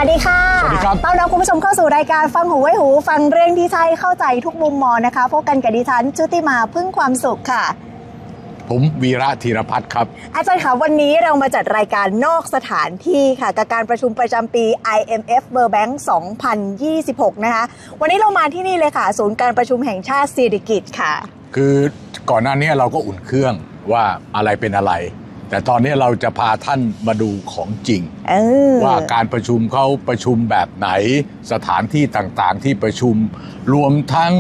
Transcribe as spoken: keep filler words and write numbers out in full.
วัสดีค่ะสวัสดีครับต้อนรับคุณผู้ชมเข้าสู่รายการฟังหูไว้หูฟังเรื่องที่ใช่เข้าใจทุกมุมมองนะคะพบกันกับดิฉันชุติมาพึ่งความสุขค่ะผมวีระธีรพัฒน์ครับอาจารย์คะวันนี้เรามาจัดรายการนอกสถานที่ค่ะกับการประชุมประจำปี ไอ เอ็ม เอฟ World Bank สองพันยี่สิบหกนะคะวันนี้เรามาที่นี่เลยค่ะศูนย์การประชุมแห่งชาติสิริกิติ์ค่ะคือก่อนหน้านี้เราก็อุ่นเครื่องว่าอะไรเป็นอะไรแต่ตอนนี้เราจะพาท่านมาดูของจริงว่าการประชุมเขาประชุมแบบไหนสถานที่ต่างๆที่ประชุมรวมทั้ง